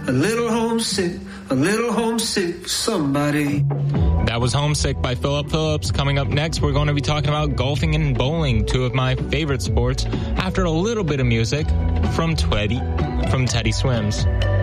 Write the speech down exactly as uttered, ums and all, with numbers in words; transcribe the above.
a little homesick, a little homesick for somebody. That was Homesick by Philip Phillips. Coming up next, we're going to be talking about golfing and bowling, two of my favorite sports, after a little bit of music from Teddy, from Teddy Swims.